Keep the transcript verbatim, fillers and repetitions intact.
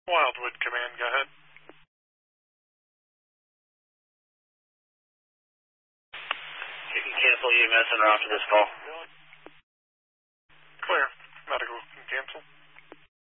Wildwood Command, go ahead. You can cancel E M S and after this call.